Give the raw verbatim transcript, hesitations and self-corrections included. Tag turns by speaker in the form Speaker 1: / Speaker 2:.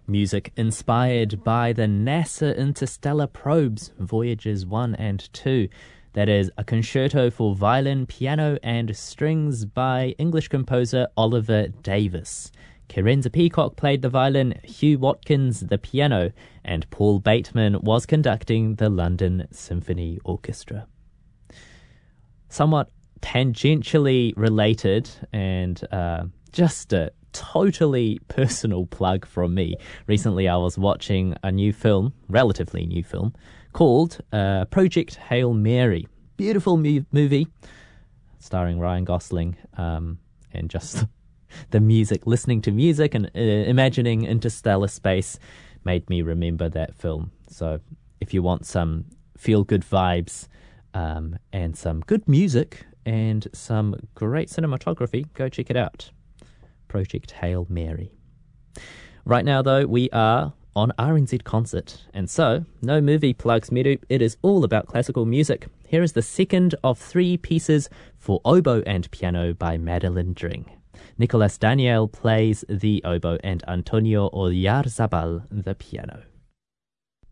Speaker 1: Music inspired by the NASA interstellar probes, Voyagers one and two. That is a concerto for violin, piano, and strings by English composer Oliver Davies. Kerenza Peacock played the violin, Hugh Watkins the piano, and Paul Bateman was conducting the London Symphony Orchestra. Somewhat tangentially related and uh, just a totally personal plug from me. Recently I was watching a new film, relatively new film, called uh, Project Hail Mary. Beautiful mu- movie starring Ryan Gosling, um, and just the music, listening to music and uh, imagining interstellar space made me remember that film. So if you want some feel-good vibes um, and some good music and some great cinematography, go check it out. Project Hail Mary. Right now, though, we are on R N Z Concert, and so no movie plugs, Medu. It is all about classical music. Here is the second of three pieces for oboe and piano by Madeline Dring. Nicolas Daniel plays the oboe and Antonio Oyarzabal the piano.